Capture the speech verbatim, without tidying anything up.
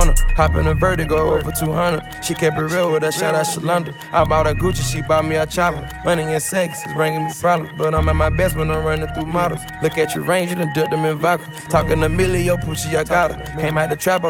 on her. Hop in a Vertigo over two hundred. She kept it real with her, shout out Shalonda. I bought a Gucci, she bought me a chopper. Money and sex is bringing me problems, but I'm at my best when I'm running through models. Look at your range, you done dipped them in vodka. Talking a million, yo, Poochie, I got her. Came out the trap,